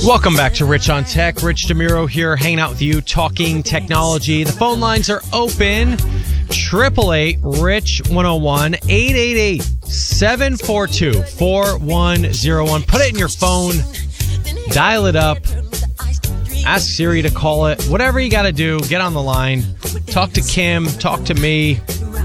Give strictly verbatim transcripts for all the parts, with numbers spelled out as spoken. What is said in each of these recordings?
Welcome back to Rich on Tech. Rich DeMuro here, hanging out with you, talking technology. The phone lines are open. eight eight eight, rich one oh one, eight eight eight, seven four two, four one zero one. Put it in your phone. Dial it up. Ask Siri to call it. Whatever you got to do, get on the line. Talk to Kim. Talk to me.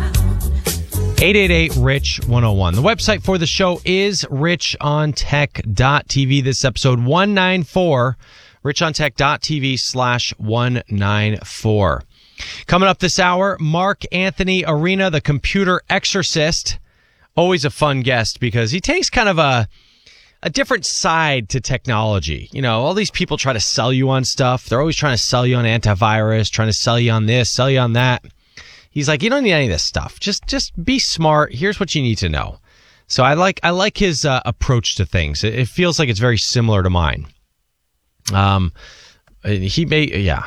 eight eight eight, rich one oh one. The website for the show is rich on tech dot t v. This is episode one ninety-four, rich on tech dot t v slash one ninety-four. Coming up this hour, Mark Anthony Arena, the computer exorcist. Always a fun guest because he takes kind of a a different side to technology. You know, all these people try to sell you on stuff. They're always trying to sell you on antivirus, trying to sell you on this, sell you on that. He's like, you don't need any of this stuff. Just just be smart. Here's what you need to know. So I like I like his uh, approach to things. It, it feels like it's very similar to mine. Um, he may, yeah.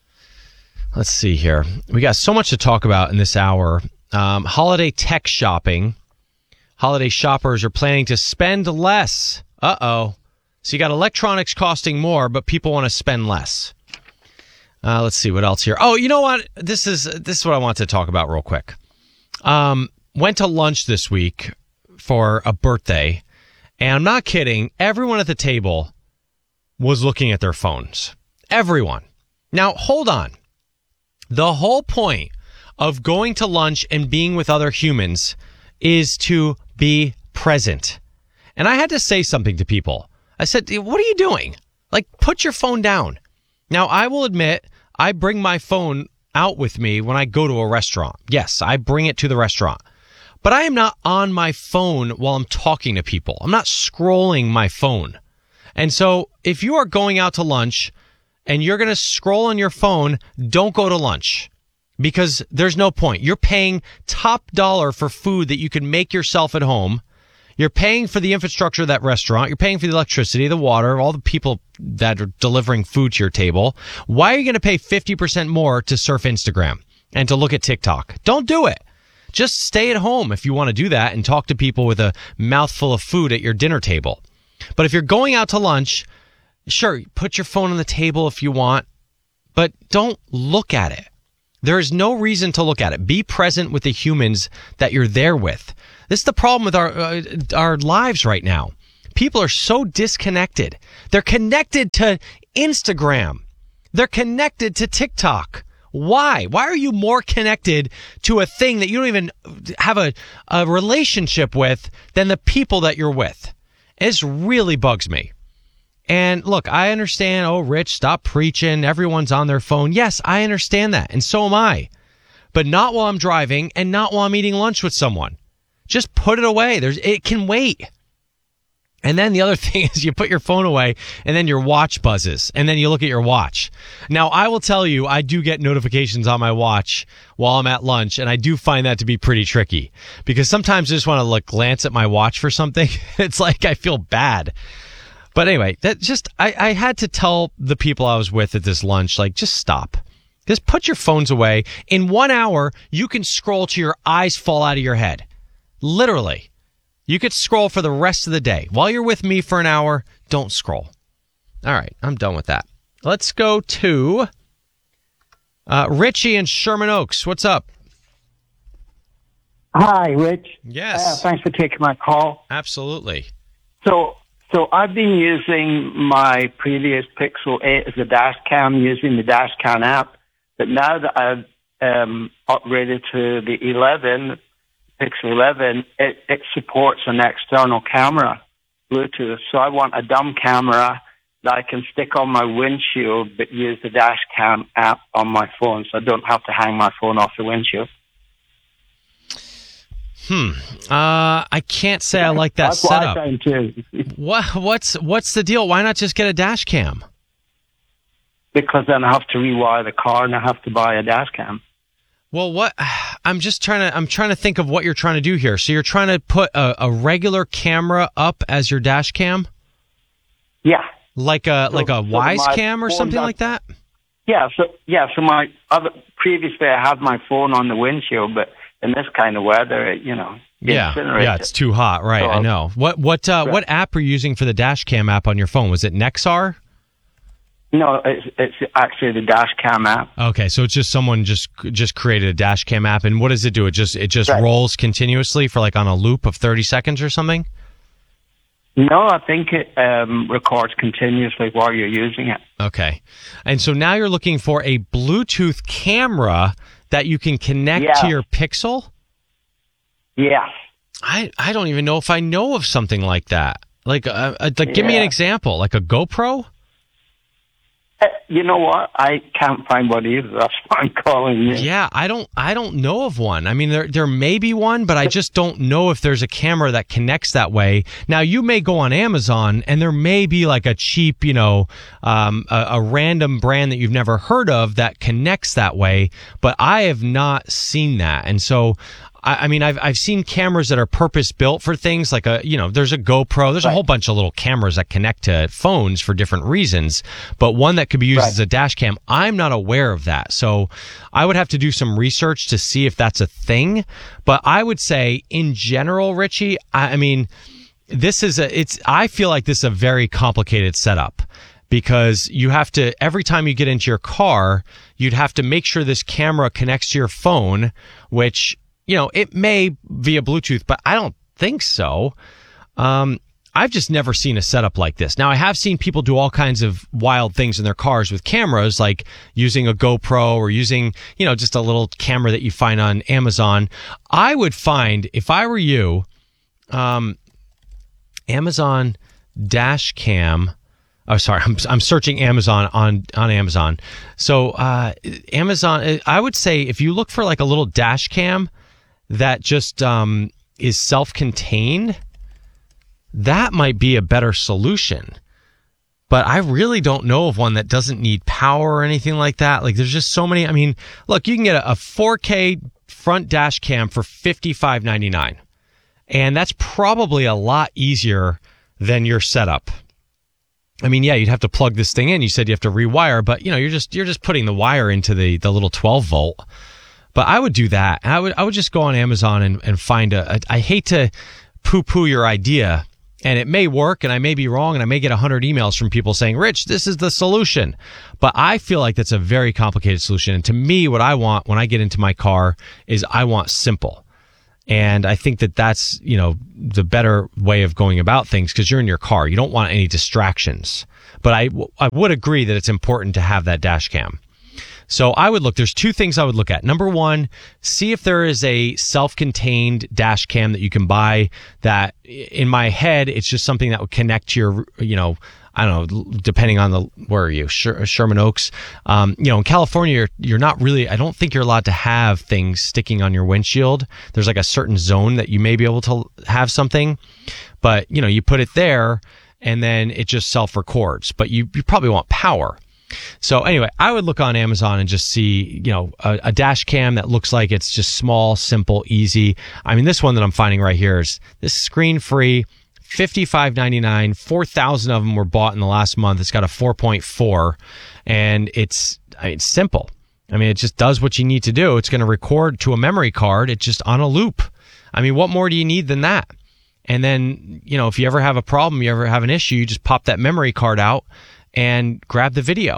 Let's see here. We got so much to talk about in this hour. Um, holiday tech shopping. Holiday shoppers are planning to spend less. Uh-oh. So you got electronics costing more, but people want to spend less. Uh, let's see what else here. Oh, you know what? This is this is what I want to talk about real quick. Um, went to lunch this week for a birthday, and I'm not kidding. Everyone at the table was looking at their phones. Everyone. Now, hold on. The whole point of going to lunch and being with other humans is to be present. And I had to say something to people. I said, what are you doing? Like, put your phone down. Now, I will admit, I bring my phone out with me when I go to a restaurant. Yes, I bring it to the restaurant. But I am not on my phone while I'm talking to people. I'm not scrolling my phone. And so if you are going out to lunch and you're going to scroll on your phone, don't go to lunch because there's no point. You're paying top dollar for food that you can make yourself at home. You're paying for the infrastructure of that restaurant. You're paying for the electricity, the water, all the people that are delivering food to your table. Why are you going to pay fifty percent more to surf Instagram and to look at TikTok? Don't do it. Just stay at home if you want to do that and talk to people with a mouthful of food at your dinner table. But if you're going out to lunch, sure, put your phone on the table if you want, but don't look at it. There is no reason to look at it. Be present with the humans that you're there with. This is the problem with our uh, our lives right now. People are so disconnected. They're connected to Instagram. They're connected to TikTok. Why? Why are you more connected to a thing that you don't even have a, a relationship with than the people that you're with? This really bugs me. And look, I understand, oh, Rich, stop preaching. Everyone's on their phone. Yes, I understand that. And so am I. But not while I'm driving and not while I'm eating lunch with someone. Just put it away. There's, it can wait. And then the other thing is you put your phone away and then your watch buzzes and then you look at your watch. Now, I will tell you, I do get notifications on my watch while I'm at lunch, and I do find that to be pretty tricky because sometimes I just want to like glance at my watch for something. It's like I feel bad. But anyway, that just I, I had to tell the people I was with at this lunch, like, just stop. Just put your phones away. In one hour, you can scroll till your eyes fall out of your head. Literally. You could scroll for the rest of the day. While you're with me for an hour, don't scroll. All right, I'm done with that. Let's go to uh, Richie in Sherman Oaks. What's up? Hi, Rich. Yes. Uh, thanks for taking my call. Absolutely. So, so I've been using my previous Pixel eight as a dash cam, using the dash cam app. But now that I've um, upgraded to the eleven, Pixel eleven, it, it supports an external camera, Bluetooth. So I want a dumb camera that I can stick on my windshield, but use the dash cam app on my phone, so I don't have to hang my phone off the windshield. Hmm. Uh, I can't say I like that That's setup. what I found too. What? What's What's the deal? Why not just get a dash cam? Because then I have to rewire the car and I have to buy a dash cam. Well, what I'm just trying to I'm trying to think of what you're trying to do here. So you're trying to put a, a regular camera up as your dash cam? Yeah. Like a so, like a so Wise cam or something does, like that? Yeah. So yeah. So my other previously I had my phone on the windshield, but in this kind of weather, it, you know, yeah, yeah, it's too hot, right? So, I know. What what uh, right. what app are you using for the dash cam app on your phone? Was it Nexar? No, it's it's actually the dash cam app. Okay, so it's just someone just just created a dash cam app, and what does it do? It just it just Right. rolls continuously for like on a loop of thirty seconds or something? No, I think it um, records continuously while you're using it. Okay. And so now you're looking for a Bluetooth camera that you can connect Yeah. to your Pixel? Yes. I, I don't even know if I know of something like that. Like, uh, uh, like give me an Yeah. example. Like a GoPro? Uh, you know what? I can't find one either. That's why I'm calling you. Yeah, I don't I don't know of one. I mean, there there may be one, but I just don't know if there's a camera that connects that way. Now, you may go on Amazon, and there may be like a cheap, you know, um, a, a random brand that you've never heard of that connects that way, but I have not seen that. And so, I, I mean, I've I've seen cameras that are purpose built for things like a, you know, there's a GoPro. There's a Right. whole bunch of little cameras that connect to phones for different reasons, but one that could be used Right. as a dash cam, I'm not aware of that. So I would have to do some research to see if that's a thing. But I would say in general, Richie, I, I mean, this is a, it's, I feel like this is a very complicated setup. Because you have to, every time you get into your car, you'd have to make sure this camera connects to your phone, which, you know, it may via Bluetooth, but I don't think so. Um, I've just never seen a setup like this. Now, I have seen people do all kinds of wild things in their cars with cameras, like using a GoPro or using, you know, just a little camera that you find on Amazon. I would find, if I were you, um, Amazon dash cam. Oh, sorry. I'm I'm searching Amazon on, on Amazon. So, uh, Amazon, I would say if you look for like a little dash cam that just, um, is self-contained, that might be a better solution. But I really don't know of one that doesn't need power or anything like that. Like there's just so many. I mean, look, you can get a, a four K front dash cam for fifty-five ninety-nine. And that's probably a lot easier than your setup. I mean, yeah, you'd have to plug this thing in. You said you have to rewire, but you know, you're just you're just putting the wire into the, the little twelve volt. But I would do that. I would I would just go on Amazon and, and find a, a. I hate to poo-poo your idea, and it may work, and I may be wrong, and I may get a hundred emails from people saying, "Rich, this is the solution." But I feel like that's a very complicated solution. And to me, what I want when I get into my car is I want simple. And I think that that's, you know, the better way of going about things because you're in your car. You don't want any distractions. But I, I would agree that it's important to have that dash cam. So I would look, there's two things I would look at. Number one, see if there is a self-contained dash cam that you can buy that in my head, it's just something that would connect to your, you know, I don't know, depending on the, where are you? Sher- Sherman Oaks. Um, you know, in California, you're, you're not really, I don't think you're allowed to have things sticking on your windshield. There's like a certain zone that you may be able to have something, but you know, you put it there and then it just self-records, but you, you probably want power. So anyway, I would look on Amazon and just see, you know, a, a dash cam that looks like it's just small, simple, easy. I mean, this one that I'm finding right here is this screen-free, fifty-five ninety-nine. four thousand of them were bought in the last month. It's got a four point four, and it's I mean, it's simple. I mean, it just does what you need to do. It's going to record to a memory card. It's just on a loop. I mean, what more do you need than that? And then, you know, if you ever have a problem, you ever have an issue, you just pop that memory card out and grab the video.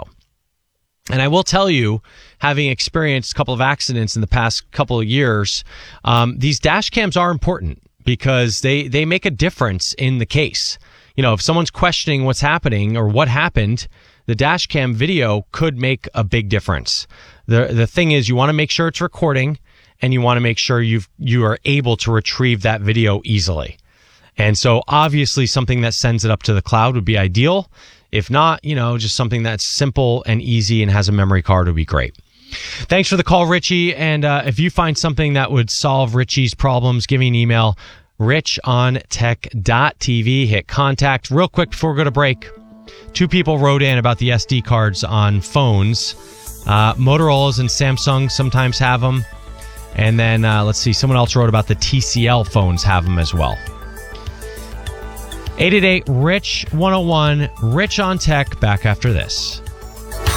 And I will tell you, having experienced a couple of accidents in the past couple of years, um, these dash cams are important because they, they make a difference in the case. You know, if someone's questioning what's happening or what happened, the dash cam video could make a big difference. The the thing is, you want to make sure it's recording, and you want to make sure you've you are able to retrieve that video easily. And so obviously something that sends it up to the cloud would be ideal. If not, you know, just something that's simple and easy and has a memory card would be great. Thanks for the call, Richie. And uh, if you find something that would solve Richie's problems, give me an email, rich on tech dot t v. Hit contact. Real quick before we go to break, two people wrote in about the S D cards on phones. Uh, Motorola's and Samsung sometimes have them. And then, uh, let's see, someone else wrote about the T C L phones have them as well. eight eight eight, R I C H one oh one, Rich on Tech, back after this.